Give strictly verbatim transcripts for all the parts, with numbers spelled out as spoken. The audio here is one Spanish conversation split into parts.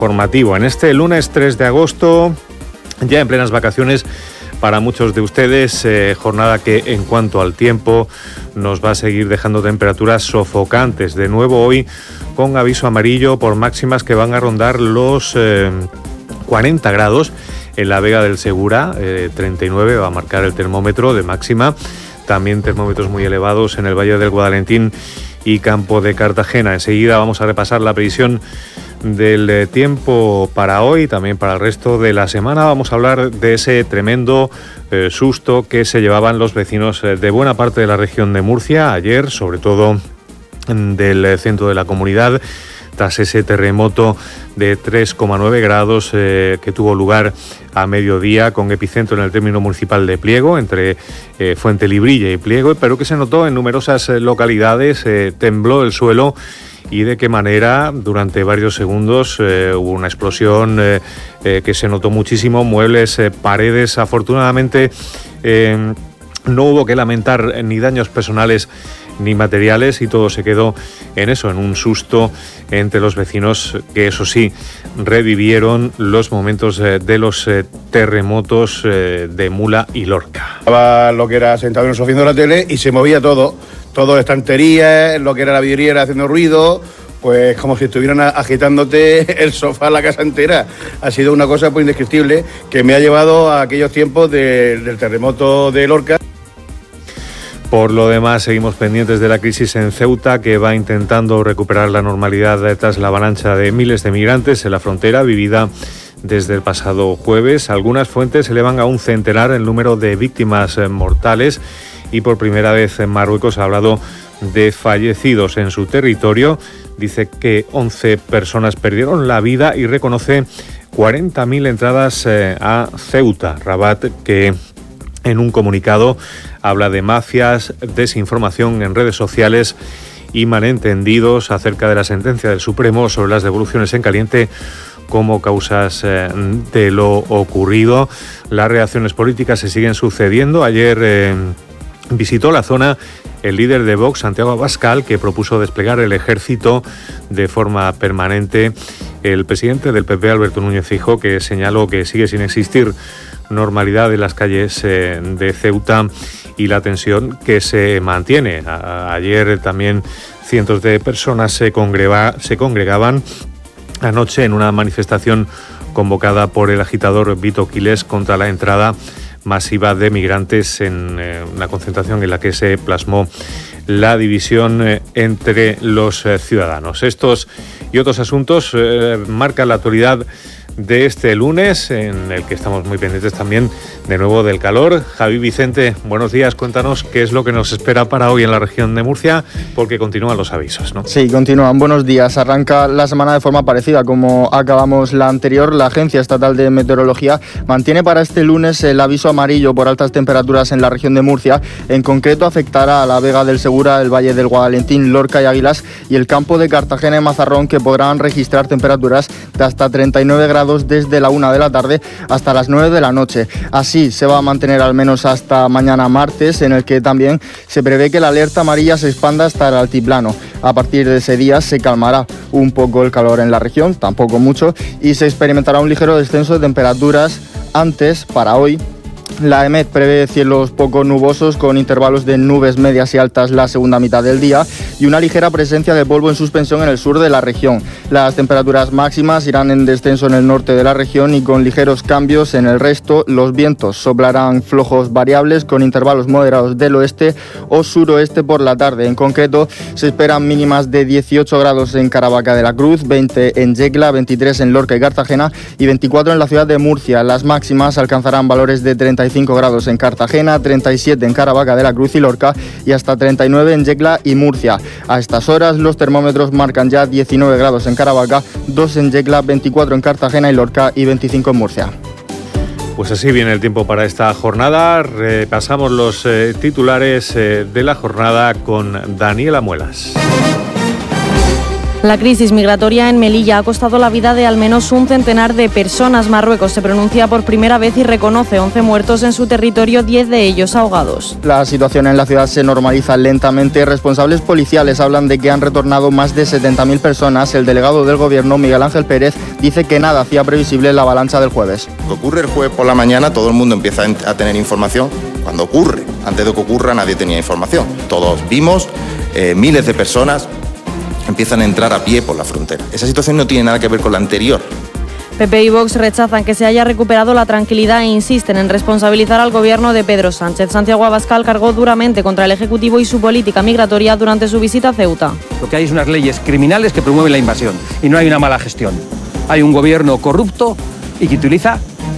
Formativo en este lunes tres de agosto, ya en plenas vacaciones para muchos de ustedes, eh, jornada que en cuanto al tiempo nos va a seguir dejando temperaturas sofocantes. De nuevo hoy con aviso amarillo por máximas que van a rondar los eh, cuarenta grados en la Vega del Segura, eh, treinta y nueve va a marcar el termómetro de máxima. También termómetros muy elevados en el Valle del Guadalentín y Campo de Cartagena. Enseguida vamos a repasar la previsión del tiempo para hoy, también para el resto de la semana. Vamos a hablar de ese tremendo eh, susto que se llevaban los vecinos de buena parte de la región de Murcia ayer, sobre todo del centro de la comunidad, tras ese terremoto de tres coma nueve grados eh, que tuvo lugar a mediodía, con epicentro en el término municipal de Pliego, entre eh, Fuentelibrilla y Pliego, pero que se notó en numerosas eh, localidades. Eh, tembló el suelo y de qué manera durante varios segundos eh, hubo una explosión eh, eh, que se notó muchísimo, muebles, eh, paredes. Afortunadamente eh, no hubo que lamentar ni daños personales ni materiales y todo se quedó en eso, en un susto entre los vecinos que, eso sí, revivieron los momentos eh, de los eh, terremotos eh, de Mula y Lorca. Estaba lo que era sentado en el sofá viendo la tele y se movía todo, todo estanterías, lo que era la vidriera haciendo ruido, pues como si estuvieran agitándote el sofá, la casa entera. Ha sido una cosa pues indescriptible que me ha llevado a aquellos tiempos de, del terremoto de Lorca. Por lo demás, seguimos pendientes de la crisis en Ceuta, que va intentando recuperar la normalidad tras la avalancha de miles de migrantes en la frontera vivida desde el pasado jueves. Algunas fuentes elevan a un centenar el número de víctimas mortales y por primera vez en Marruecos ha hablado de fallecidos en su territorio. Dice que once personas perdieron la vida y reconoce cuarenta mil entradas a Ceuta. Rabat, que en un comunicado habla de mafias, desinformación en redes sociales y malentendidos acerca de la sentencia del Supremo sobre las devoluciones en caliente como causas eh, de lo ocurrido. Las reacciones políticas se siguen sucediendo. Ayer eh, visitó la zona el líder de Vox, Santiago Abascal, que propuso desplegar el ejército de forma permanente. El presidente del P P, Alberto Núñez Feijóo, que señaló que sigue sin existir normalidad en las calles eh, de Ceuta y la tensión que se mantiene. A, ayer también cientos de personas se, congrega, se congregaban anoche en una manifestación convocada por el agitador Vito Quiles contra la entrada masiva de migrantes, en eh, una concentración en la que se plasmó la división eh, entre los eh, ciudadanos. Estos y otros asuntos eh, marcan la actualidad de este lunes, en el que estamos muy pendientes también de nuevo del calor. Javi Vicente, buenos días, cuéntanos qué es lo que nos espera para hoy en la región de Murcia, porque continúan los avisos, ¿no? Sí, continúan. Buenos días. Arranca la semana de forma parecida como acabamos la anterior. La Agencia Estatal de Meteorología mantiene para este lunes el aviso amarillo por altas temperaturas en la región de Murcia. En concreto afectará a la Vega del Segura, el Valle del Guadalentín, Lorca y Águilas y el Campo de Cartagena y Mazarrón, que podrán registrar temperaturas de hasta treinta y nueve grados desde la una de la tarde hasta las nueve de la noche. Así se va a mantener al menos hasta mañana martes, en el que también se prevé que la alerta amarilla se expanda hasta el altiplano. A partir de ese día se calmará un poco el calor en la región, tampoco mucho, y se experimentará un ligero descenso de temperaturas. Antes, para hoy, la EMET prevé cielos poco nubosos con intervalos de nubes medias y altas la segunda mitad del día y una ligera presencia de polvo en suspensión en el sur de la región. Las temperaturas máximas irán en descenso en el norte de la región y con ligeros cambios en el resto. Los vientos soplarán flojos variables con intervalos moderados del oeste o suroeste por la tarde. En concreto, se esperan mínimas de dieciocho grados en Caravaca de la Cruz, veinte en Yecla, veintitrés en Lorca y Cartagena y veinticuatro en la ciudad de Murcia. Las máximas alcanzarán valores de treinta y cinco grados en Cartagena, treinta y siete en Caravaca de la Cruz y Lorca y hasta treinta y nueve en Yecla y Murcia. A estas horas los termómetros marcan ya diecinueve grados en Caravaca, dos en Yecla, veinticuatro en Cartagena y Lorca y veinticinco en Murcia. Pues así viene el tiempo para esta jornada. Repasamos los eh, titulares eh, de la jornada con Daniela Muelas. La crisis migratoria en Melilla ha costado la vida de al menos un centenar de personas. Marruecos se pronuncia por primera vez y reconoce once muertos en su territorio, diez de ellos ahogados. La situación en la ciudad se normaliza lentamente. Responsables policiales hablan de que han retornado más de setenta mil personas. El delegado del gobierno, Miguel Ángel Pérez, dice que nada hacía previsible la avalancha del jueves. Lo que ocurre el jueves por la mañana, todo el mundo empieza a tener información. Cuando ocurre, antes de que ocurra, nadie tenía información. Todos vimos eh, miles de personas empiezan a entrar a pie por la frontera. Esa situación no tiene nada que ver con la anterior. P P y Vox rechazan que se haya recuperado la tranquilidad e insisten en responsabilizar al gobierno de Pedro Sánchez. Santiago Abascal cargó duramente contra el Ejecutivo y su política migratoria durante su visita a Ceuta. Lo que hay es unas leyes criminales que promueven la invasión y no hay una mala gestión. Hay un gobierno corrupto y que utiliza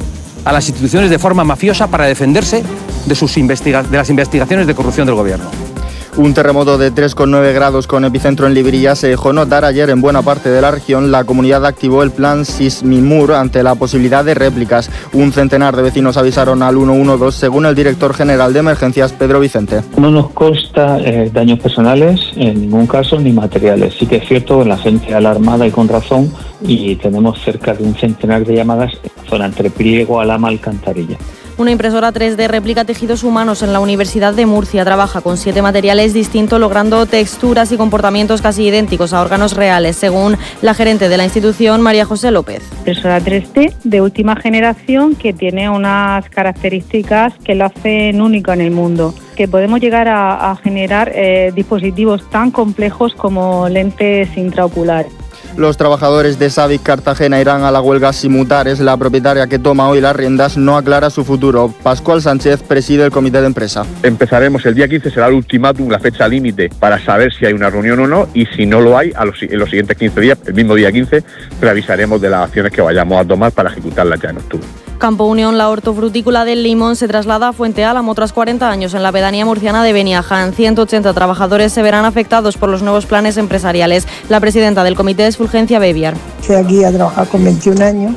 a las instituciones de forma mafiosa para defenderse de, sus investiga- de las investigaciones de corrupción del gobierno. Un terremoto de tres coma nueve grados con epicentro en Libría se dejó notar ayer en buena parte de la región. La comunidad activó el plan Sismimur ante la posibilidad de réplicas. Un centenar de vecinos avisaron al ciento doce, según el director general de emergencias, Pedro Vicente. No nos consta eh, daños personales, en ningún caso, ni materiales. Sí que es cierto, la gente alarmada y con razón, y tenemos cerca de un centenar de llamadas en la zona entre Priego, Alhama, Alcantarilla. Una impresora tres D replica tejidos humanos en la Universidad de Murcia. Trabaja con siete materiales distintos, logrando texturas y comportamientos casi idénticos a órganos reales, según la gerente de la institución, María José López. Impresora tres D de última generación que tiene unas características que lo hacen único en el mundo, que podemos llegar a, a generar eh, dispositivos tan complejos como lentes intraoculares. Los trabajadores de Savic Cartagena irán a la huelga Simutares. La propietaria, que toma hoy las riendas, no aclara su futuro. Pascual Sánchez preside el comité de empresa. Empezaremos el día quince, será el ultimátum, la fecha límite para saber si hay una reunión o no, y si no lo hay, a los, en los siguientes quince días, el mismo día quince, revisaremos de las acciones que vayamos a tomar para ejecutarlas ya en octubre. Campo Unión, la hortofrutícola del Limón, se traslada a Fuente Álamo tras cuarenta años en la pedanía murciana de Beniaján. ciento ochenta trabajadores se verán afectados por los nuevos planes empresariales. La presidenta del comité es Fulgencia Bebiar. Estoy aquí a trabajar con veintiún años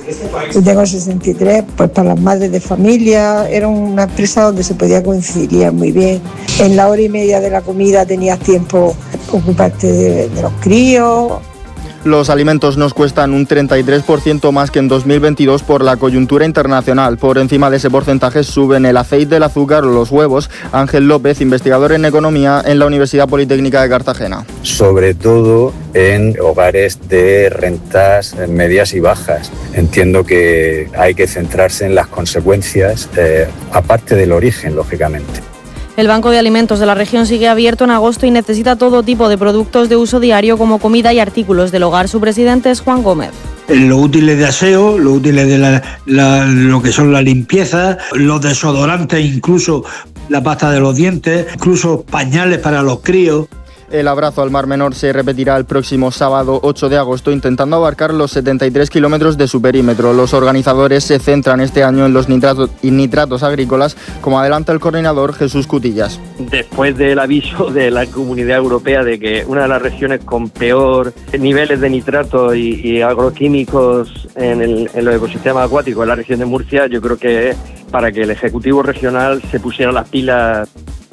y tengo sesenta y tres, pues para las madres de familia era una empresa donde se podía conciliar muy bien. En la hora y media de la comida tenías tiempo para ocuparte de, de los críos. Los alimentos nos cuestan un treinta y tres por ciento más que en dos mil veintidós por la coyuntura internacional. Por encima de ese porcentaje suben el aceite, el azúcar o los huevos. Ángel López, investigador en economía en la Universidad Politécnica de Cartagena. Sobre todo en hogares de rentas medias y bajas. Entiendo que hay que centrarse en las consecuencias, eh, aparte del origen, lógicamente. El Banco de Alimentos de la región sigue abierto en agosto y necesita todo tipo de productos de uso diario como comida y artículos del hogar. Su presidente es Juan Gómez. Los útiles de aseo, los útiles de la, la, lo que son la limpieza, los desodorantes, incluso la pasta de los dientes, incluso pañales para los críos. El abrazo al Mar Menor se repetirá el próximo sábado ocho de agosto, intentando abarcar los setenta y tres kilómetros de su perímetro. Los organizadores se centran este año en los nitratos y nitratos agrícolas, como adelanta el coordinador Jesús Cutillas. Después del aviso de la Comunidad Europea de que una de las regiones con peor niveles de nitratos y, y agroquímicos en, el, en los ecosistemas acuáticos en la región de Murcia, yo creo que es para que el Ejecutivo Regional se pusiera las pilas.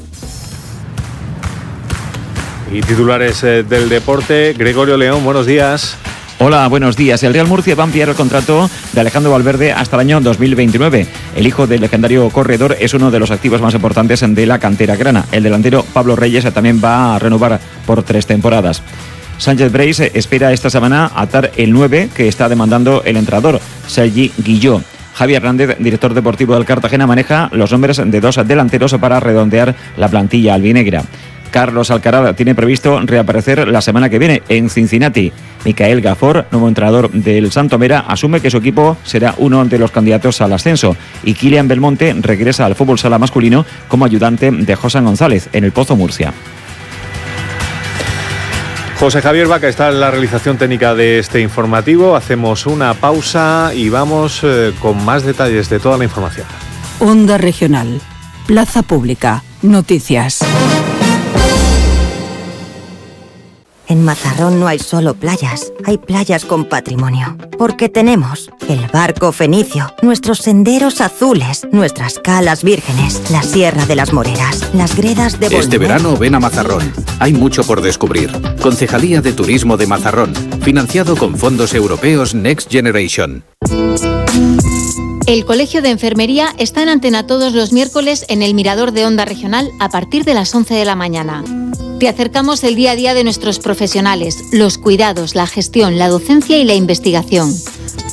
Y titulares eh, del deporte, Gregorio León, buenos días. Hola, buenos días. El Real Murcia va a ampliar el contrato de Alejandro Valverde hasta el año dos mil veintinueve. El hijo del legendario corredor es uno de los activos más importantes de la cantera grana. El delantero Pablo Reyes también va a renovar por tres temporadas. Sánchez Breis espera esta semana atar el nueve que está demandando el entrenador, Sergi Guilló. Javi Hernández, director deportivo del Cartagena, maneja los nombres de dos delanteros para redondear la plantilla albinegra. Carlos Alcaraz tiene previsto reaparecer la semana que viene en Cincinnati. Micael Gafor, nuevo entrenador del Santomera, asume que su equipo será uno de los candidatos al ascenso. Y Kylian Belmonte regresa al fútbol sala masculino como ayudante de José González en el Pozo Murcia. José Javier Vaca está en la realización técnica de este informativo. Hacemos una pausa y vamos eh, con más detalles de toda la información. Onda Regional. Plaza Pública. Noticias. En Mazarrón no hay solo playas, hay playas con patrimonio. Porque tenemos el barco fenicio, nuestros senderos azules, nuestras calas vírgenes, la Sierra de las Moreras, las gredas de Bolívar. Este verano ven a Mazarrón. Hay mucho por descubrir. Concejalía de Turismo de Mazarrón, financiado con fondos europeos Next Generation. El Colegio de Enfermería está en antena todos los miércoles en el Mirador de Onda Regional a partir de las once de la mañana. Te acercamos el día a día de nuestros profesionales, los cuidados, la gestión, la docencia y la investigación.